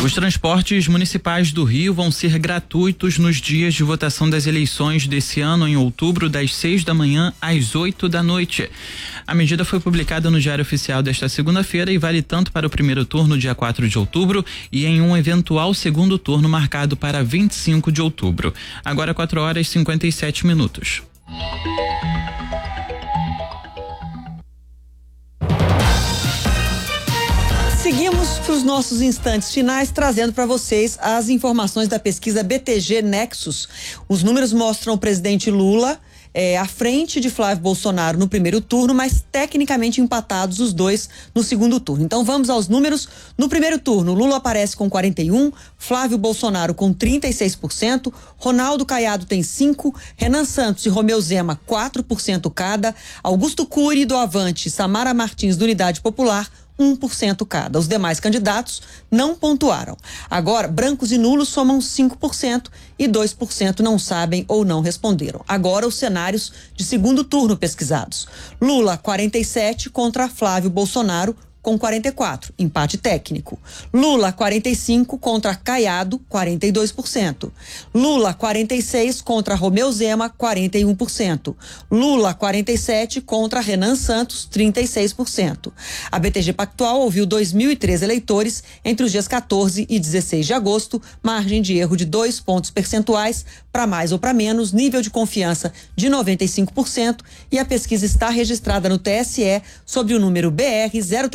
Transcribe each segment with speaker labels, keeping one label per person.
Speaker 1: Os transportes municipais do Rio vão ser gratuitos nos dias de votação das eleições desse ano, em outubro, das 6 da manhã às 8 da noite. A medida foi publicada no Diário Oficial desta segunda-feira e vale tanto para o primeiro turno, dia 4 de outubro, e em um eventual segundo turno marcado para 25 de outubro. Agora 4h57.
Speaker 2: Seguimos para os nossos instantes finais, trazendo para vocês as informações da pesquisa BTG Nexus. Os números mostram o presidente Lula à frente de Flávio Bolsonaro no primeiro turno, mas tecnicamente empatados os dois no segundo turno. Então vamos aos números. No primeiro turno, Lula aparece com 41%, Flávio Bolsonaro com 36%, Ronaldo Caiado tem 5%, Renan Santos e Romeu Zema 4% cada, Augusto Cury do Avante e Samara Martins do Unidade Popular 1% cada. Os demais candidatos não pontuaram. Agora, brancos e nulos somam 5% e 2% não sabem ou não responderam. Agora, os cenários de segundo turno pesquisados. Lula, 47 contra Flávio Bolsonaro, com 44, empate técnico. Lula, 45 contra Caiado, 42%. Lula, 46 contra Romeu Zema, 41%. Lula, 47 contra Renan Santos, 36%. A BTG Pactual ouviu 2.003 eleitores entre os dias 14 e 16 de agosto, margem de erro de 2 pontos percentuais, para mais ou para menos, nível de confiança de 95%, e a pesquisa está registrada no TSE sobre o número BR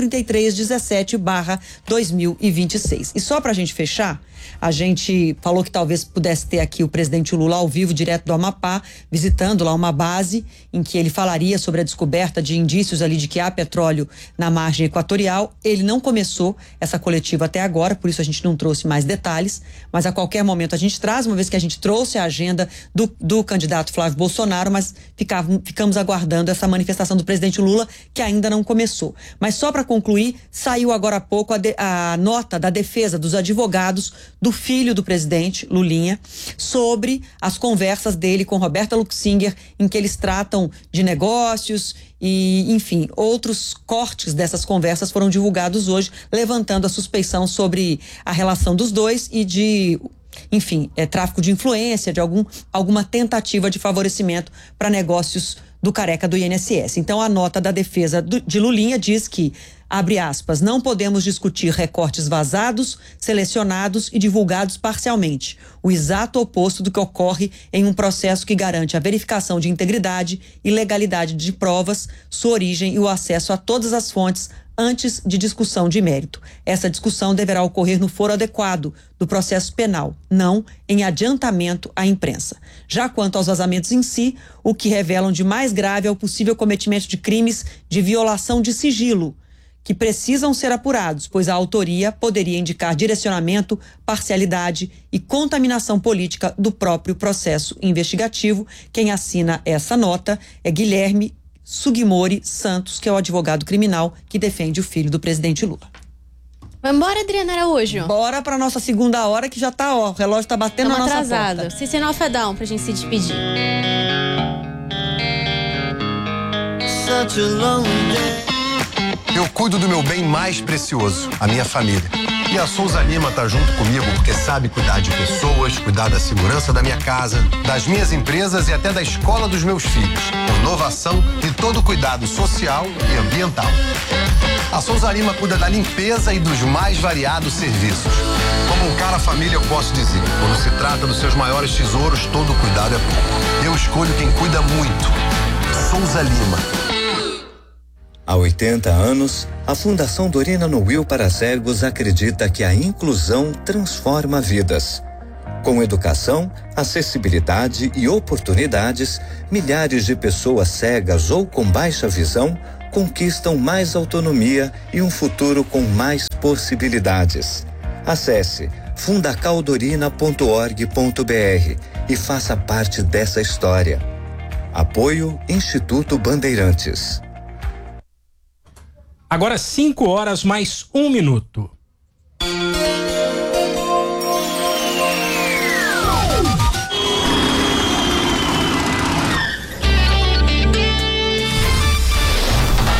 Speaker 2: 03317/2026. E só para a gente fechar, a gente falou que talvez pudesse ter aqui o presidente Lula ao vivo, direto do Amapá, visitando lá uma base em que ele falaria sobre a descoberta de indícios ali de que há petróleo na margem equatorial. Ele não começou essa coletiva até agora, por isso a gente não trouxe mais detalhes, mas a qualquer momento a gente traz, uma vez que a gente trouxe a agenda do candidato Flávio Bolsonaro, mas ficamos aguardando essa manifestação do presidente Lula, que ainda não começou. Mas só para concluir, saiu agora há pouco a nota da defesa dos advogados do filho do presidente, Lulinha, sobre as conversas dele com Roberta Luxinger, em que eles tratam de negócios e, enfim, outros cortes dessas conversas foram divulgados hoje, levantando a suspeição sobre a relação dos dois e de, enfim, tráfico de influência, de alguma tentativa de favorecimento para negócios do careca do INSS. Então, a nota da defesa de Lulinha diz que, abre aspas, não podemos discutir recortes vazados, selecionados e divulgados parcialmente. O exato oposto do que ocorre em um processo que garante a verificação de integridade e legalidade de provas, sua origem e o acesso a todas as fontes antes de discussão de mérito. Essa discussão deverá ocorrer no foro adequado do processo penal, não em adiantamento à imprensa. Já quanto aos vazamentos em si, o que revelam de mais grave é o possível cometimento de crimes de violação de sigilo, que precisam ser apurados, pois a autoria poderia indicar direcionamento, parcialidade e contaminação política do próprio processo investigativo. Quem assina essa nota é Guilherme Sugimori Santos, que é o advogado criminal que defende o filho do presidente Lula.
Speaker 3: Vambora, Adriana Araújo.
Speaker 2: Bora pra nossa segunda hora, que já tá, o relógio tá batendo na nossa porta.
Speaker 3: Ciceno Alfedão, pra gente se despedir.
Speaker 4: Eu cuido do meu bem mais precioso, a minha família. E a Souza Lima tá junto comigo porque sabe cuidar de pessoas, cuidar da segurança da minha casa, das minhas empresas e até da escola dos meus filhos. Inovação e todo cuidado social e ambiental. A Souza Lima cuida da limpeza e dos mais variados serviços. Como um cara família, eu posso dizer, quando se trata dos seus maiores tesouros, todo cuidado é pouco. Eu escolho quem cuida muito. Souza Lima.
Speaker 5: Há 80 anos, a Fundação Dorina Noil para Cegos acredita que a inclusão transforma vidas. Com educação, acessibilidade e oportunidades, milhares de pessoas cegas ou com baixa visão conquistam mais autonomia e um futuro com mais possibilidades. Acesse fundacaldorina.org.br e faça parte dessa história. Apoio Instituto Bandeirantes.
Speaker 6: Agora 5h mais 1 minuto.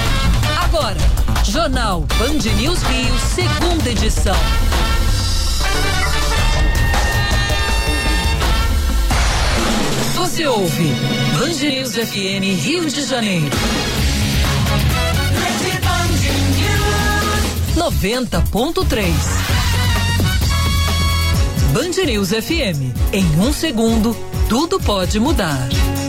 Speaker 7: Agora, Jornal Band News Rio, segunda edição. Você ouve Band News FM Rio de Janeiro. 90.3. Band News FM. Em 1 segundo, tudo pode mudar.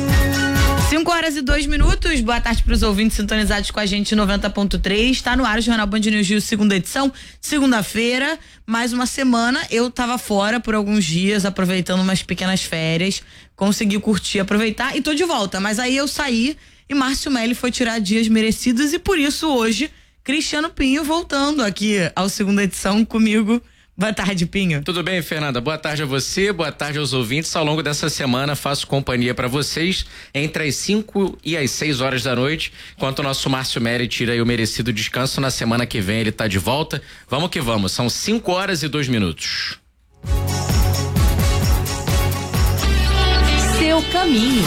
Speaker 8: 5h02. Boa tarde para os ouvintes sintonizados com a gente 90.3. Está no ar o Jornal Band News Rio, segunda edição, segunda-feira, mais uma semana. Eu estava fora por alguns dias, aproveitando umas pequenas férias, consegui curtir, aproveitar e tô de volta. Mas aí eu saí e Márcio Melli foi tirar dias merecidos e por isso hoje Cristiano Pinho voltando aqui ao segunda edição comigo. Boa tarde, Pinho.
Speaker 9: Tudo bem, Fernanda? Boa tarde a você, boa tarde aos ouvintes. Ao longo dessa semana faço companhia para vocês entre as 5 e as 6 horas da noite, enquanto o nosso Márcio Melli tira aí o merecido descanso. Na semana que vem ele tá de volta. Vamos que vamos, são 5h02.
Speaker 7: Seu caminho.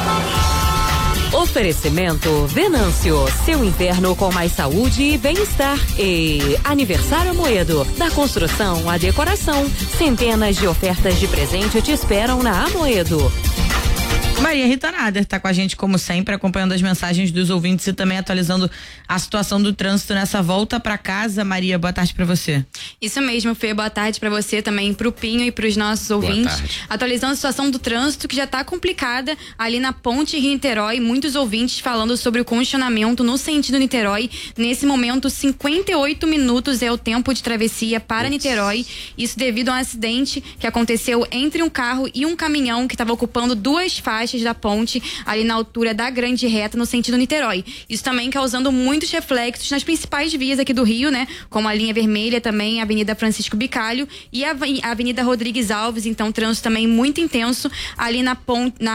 Speaker 7: Oferecimento Venâncio, seu inverno com mais saúde e bem-estar. E Aniversário Amoedo, da construção à decoração. Centenas de ofertas de presente te esperam na Amoedo.
Speaker 8: Maria Rita Nader tá com a gente como sempre, acompanhando as mensagens dos ouvintes e também atualizando a situação do trânsito nessa volta para casa. Maria, boa tarde para você.
Speaker 10: Isso mesmo, Fê, boa tarde para você também, pro Pinho e pros nossos ouvintes. Atualizando a situação do trânsito que já tá complicada ali na Ponte Rio-Niterói, muitos ouvintes falando sobre o congestionamento no sentido Niterói. Nesse momento, 58 minutos é o tempo de travessia para Niterói, isso devido a um acidente que aconteceu entre um carro e um caminhão que estava ocupando duas faixas da ponte ali na altura da Grande Reta no sentido Niterói. Isso também causando muitos reflexos nas principais vias aqui do Rio, né? Como a linha vermelha também, a Avenida Francisco Bicalho e a Avenida Rodrigues Alves. Então, trânsito também muito intenso ali na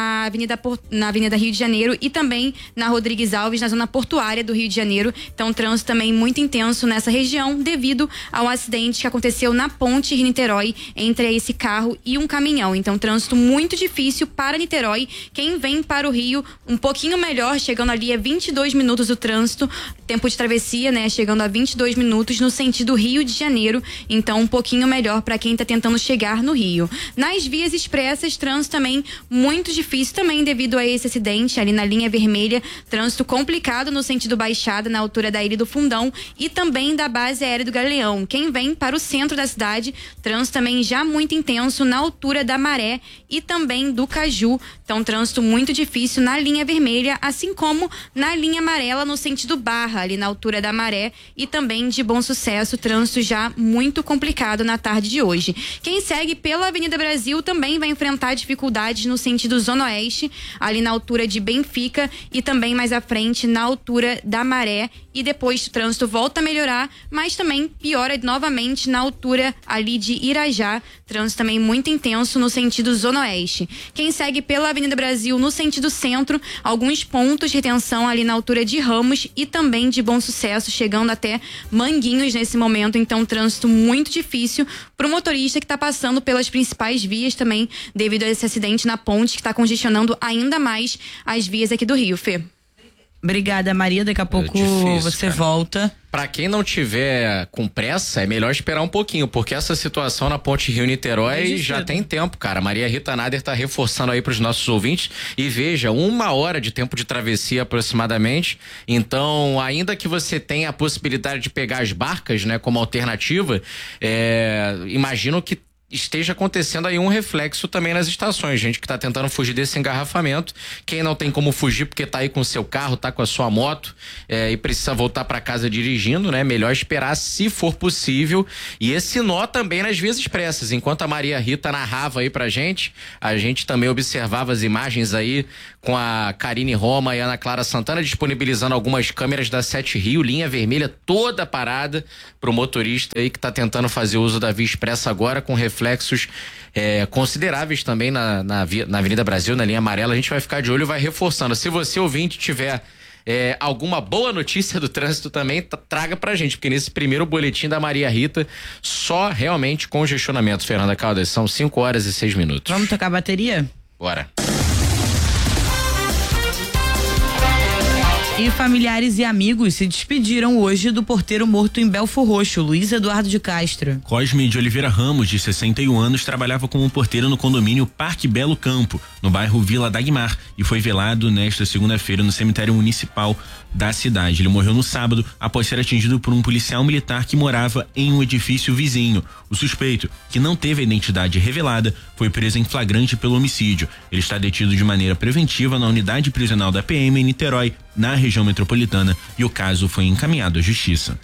Speaker 10: Avenida Rio de Janeiro e também na Rodrigues Alves, na zona portuária do Rio de Janeiro. Então, trânsito também muito intenso nessa região devido ao acidente que aconteceu na ponte Rio-Niterói entre esse carro e um caminhão. Então, trânsito muito difícil para Niterói. Quem vem para o Rio, um pouquinho melhor, chegando ali a 22 minutos o trânsito, tempo de travessia, né? Chegando a 22 minutos no sentido Rio de Janeiro, então um pouquinho melhor para quem está tentando chegar no Rio. Nas vias expressas, trânsito também muito difícil também devido a esse acidente ali na linha vermelha, trânsito complicado no sentido Baixada, na altura da Ilha do Fundão e também da base aérea do Galeão. Quem vem para o centro da cidade, trânsito também já muito intenso na altura da Maré e também do Caju. Então, trânsito muito difícil na linha vermelha, assim como na linha amarela no sentido Barra, ali na altura da Maré e também de Bom Sucesso, trânsito já muito complicado na tarde de hoje. Quem segue pela Avenida Brasil também vai enfrentar dificuldades no sentido Zona Oeste, ali na altura de Benfica e também mais à frente na altura da Maré e depois o trânsito volta a melhorar, mas também piora novamente na altura ali de Irajá, trânsito também muito intenso no sentido Zona Oeste. Quem segue pela Avenida Brasil no sentido centro, alguns pontos de retenção ali na altura de Ramos e também de Bom Sucesso, chegando até Manguinhos nesse momento, então trânsito muito difícil para o motorista que está passando pelas principais vias também, devido a esse acidente na ponte que está congestionando ainda mais as vias aqui do Rio, Fê.
Speaker 8: Obrigada, Maria. Daqui a pouco você volta.
Speaker 9: Pra quem não tiver com pressa, é melhor esperar um pouquinho, porque essa situação na Ponte Rio-Niterói já tem tempo, cara. Maria Rita Nader tá reforçando aí pros nossos ouvintes e veja, 1 hora de tempo de travessia aproximadamente. Então, ainda que você tenha a possibilidade de pegar as barcas, né, como alternativa, imagino que esteja acontecendo aí um reflexo também nas estações, gente que tá tentando fugir desse engarrafamento, quem não tem como fugir porque tá aí com o seu carro, tá com a sua moto e precisa voltar para casa dirigindo, né? Melhor esperar se for possível. E esse nó também nas vias expressas, enquanto a Maria Rita narrava aí pra gente, a gente também observava as imagens aí com a Karine Roma e a Ana Clara Santana disponibilizando algumas câmeras da 7 Rio, linha vermelha toda parada pro motorista aí que tá tentando fazer uso da via expressa agora, com reflexos consideráveis também na Avenida Brasil, na linha amarela. A gente vai ficar de olho e vai reforçando. Se você ouvinte tiver alguma boa notícia do trânsito também, traga pra gente, porque nesse primeiro boletim da Maria Rita, só realmente congestionamento, Fernanda Caldas. São 5h06.
Speaker 8: Vamos tocar a bateria?
Speaker 9: Bora.
Speaker 8: E familiares e amigos se despediram hoje do porteiro morto em Belfor Roxo, Luiz Eduardo de Castro.
Speaker 11: Cosme de Oliveira Ramos, de 61 anos, trabalhava como porteiro no condomínio Parque Belo Campo, no bairro Vila Dagmar, e foi velado nesta segunda-feira no cemitério municipal da cidade. Ele morreu no sábado após ser atingido por um policial militar que morava em um edifício vizinho. O suspeito, que não teve a identidade revelada, foi preso em flagrante pelo homicídio. Ele está detido de maneira preventiva na unidade prisional da PM em Niterói, na região metropolitana, e o caso foi encaminhado à justiça.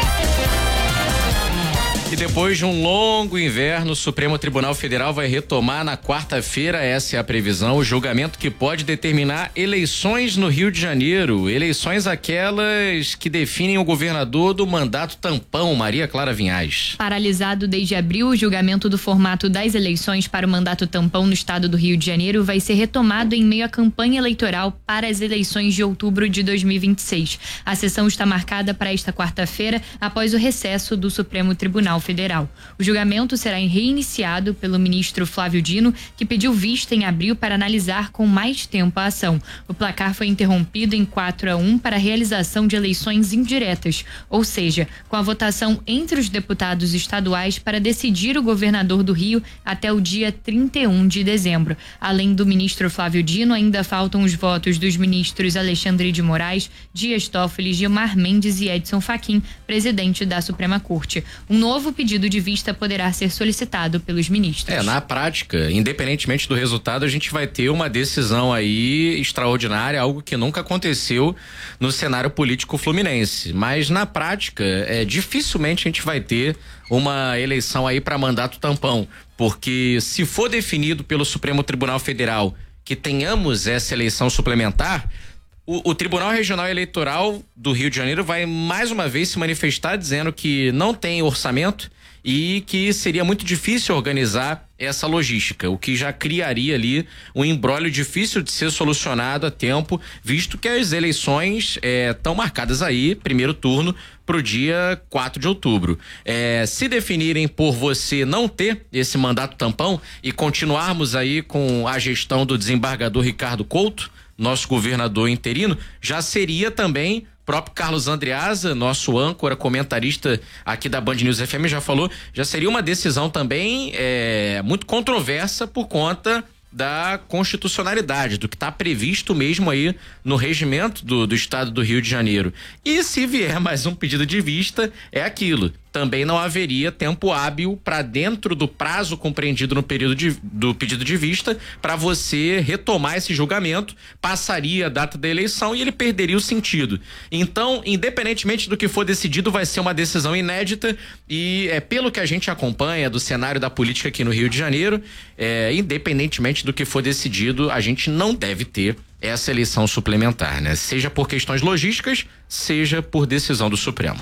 Speaker 9: E depois de um longo inverno, o Supremo Tribunal Federal vai retomar na quarta-feira, essa é a previsão, o julgamento que pode determinar eleições no Rio de Janeiro. Eleições aquelas que definem o governador do mandato tampão, Maria Clara Vinhais.
Speaker 12: Paralisado desde abril, o julgamento do formato das eleições para o mandato tampão no estado do Rio de Janeiro vai ser retomado em meio à campanha eleitoral para as eleições de outubro de 2026. A sessão está marcada para esta quarta-feira, após o recesso do Supremo Tribunal Federal. O julgamento será reiniciado pelo ministro Flávio Dino, que pediu vista em abril para analisar com mais tempo a ação. O placar foi interrompido em 4-1 para a realização de eleições indiretas, ou seja, com a votação entre os deputados estaduais para decidir o governador do Rio até o dia 31 de dezembro. Além do ministro Flávio Dino, ainda faltam os votos dos ministros Alexandre de Moraes, Dias Toffoli, Gilmar Mendes e Edson Fachin, presidente da Suprema Corte. Um novo pedido de vista poderá ser solicitado pelos ministros.
Speaker 9: Na prática, independentemente do resultado, a gente vai ter uma decisão aí extraordinária, algo que nunca aconteceu no cenário político fluminense. Mas na prática, dificilmente a gente vai ter uma eleição aí para mandato tampão, porque se for definido pelo Supremo Tribunal Federal que tenhamos essa eleição suplementar, o Tribunal Regional Eleitoral do Rio de Janeiro vai mais uma vez se manifestar dizendo que não tem orçamento e que seria muito difícil organizar essa logística, o que já criaria ali um imbróglio difícil de ser solucionado a tempo, visto que as eleições estão marcadas aí, primeiro turno, para o dia 4 de outubro. Se definirem por você não ter esse mandato tampão e continuarmos aí com a gestão do desembargador Ricardo Couto, nosso governador interino, já seria também, próprio Carlos Andreasa, nosso âncora, comentarista aqui da Band News FM, já falou, já seria uma decisão também muito controversa por conta da constitucionalidade, do que está previsto mesmo aí no regimento do estado do Rio de Janeiro. E se vier mais um pedido de vista, é aquilo. Também não haveria tempo hábil para, dentro do prazo compreendido no período do pedido de vista, para você retomar esse julgamento, passaria a data da eleição e ele perderia o sentido. Então, independentemente do que for decidido, vai ser uma decisão inédita e pelo que a gente acompanha do cenário da política aqui no Rio de Janeiro, independentemente do que for decidido, a gente não deve ter essa eleição suplementar, né? Seja por questões logísticas, seja por decisão do Supremo.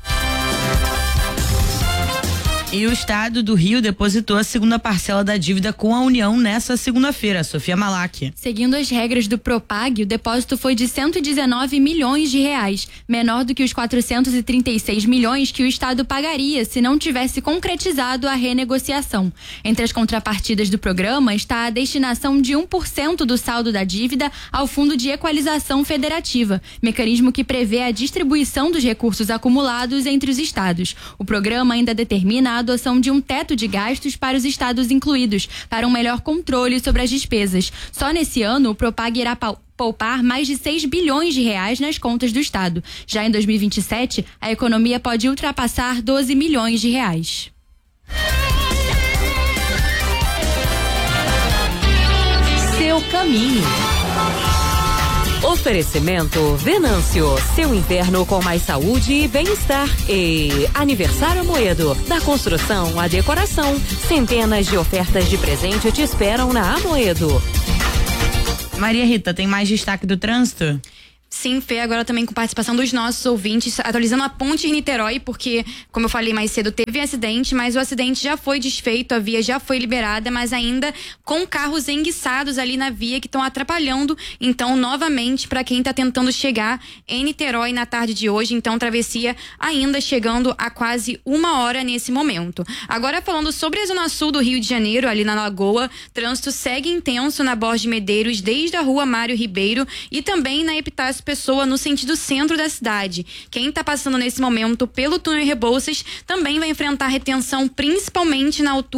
Speaker 8: E o estado do Rio depositou a segunda parcela da dívida com a União nessa segunda-feira. Sofia Malak.
Speaker 10: Seguindo as regras do Propag, o depósito foi de 119 milhões de reais, menor do que os 436 milhões que o estado pagaria se não tivesse concretizado a renegociação. Entre as contrapartidas do programa está a destinação de 1% do saldo da dívida ao Fundo de Equalização Federativa, mecanismo que prevê a distribuição dos recursos acumulados entre os estados. O programa ainda determina a adoção de um teto de gastos para os estados incluídos, para um melhor controle sobre as despesas. Só nesse ano, o Propag irá poupar mais de 6 bilhões de reais nas contas do estado. Já em 2027, a economia pode ultrapassar 12 milhões de reais.
Speaker 7: Seu caminho. Oferecimento Venâncio, seu inverno com mais saúde e bem-estar. E Aniversário Amoedo, da construção à decoração. Centenas de ofertas de presente te esperam na Amoedo.
Speaker 8: Maria Rita, tem mais destaque do trânsito?
Speaker 10: Sim, Fê, agora também com participação dos nossos ouvintes, atualizando a ponte em Niterói, porque, como eu falei mais cedo, teve acidente, mas o acidente já foi desfeito, a via já foi liberada, mas ainda com carros enguiçados ali na via que estão atrapalhando. Então, novamente, para quem está tentando chegar em Niterói na tarde de hoje, então, travessia ainda chegando a quase 1 hora nesse momento. Agora, falando sobre a zona sul do Rio de Janeiro, ali na Lagoa, trânsito segue intenso na Borges de Medeiros, desde a rua Mário Ribeiro e também na Epitácio Expresso Pessoa no sentido centro da cidade. Quem está passando nesse momento pelo túnel Rebouças também vai enfrentar retenção, principalmente na altura